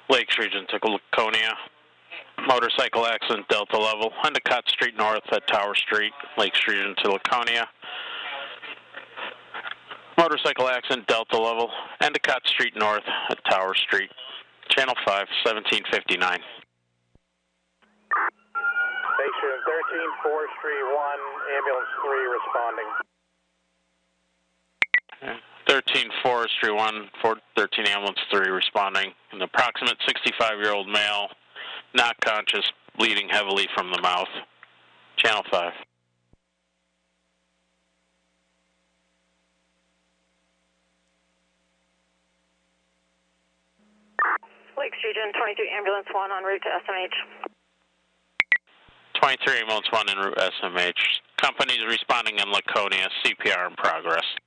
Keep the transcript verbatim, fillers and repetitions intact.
Lakes Region to Laconia. Motorcycle accident, Delta level. Endicott Street North at Tower Street, Lakes Region to Laconia. Motorcycle accident, Delta level. Endicott Street North at Tower Street. Channel five, seventeen fifty-nine. Station thirteen, Forestry one, Ambulance three responding. thirteen Forestry one, thirteen Ambulance three responding. An approximate sixty-five-year-old male, not conscious, bleeding heavily from the mouth. Channel five. Lakes Region twenty-three Ambulance one en route to S M H. twenty-three Ambulance one en route S M H. Companies responding in Laconia, C P R in progress.